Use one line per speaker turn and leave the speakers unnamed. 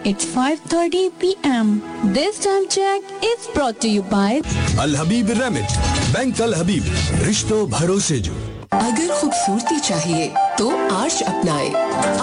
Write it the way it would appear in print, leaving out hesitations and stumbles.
It's 5:30 p.m. This time check is brought to you by
Al Habib remit, bank अल हबीब, रिश्तों भरोसे जो।
अगर खूबसूरती चाहिए तो आर्श अपनाए।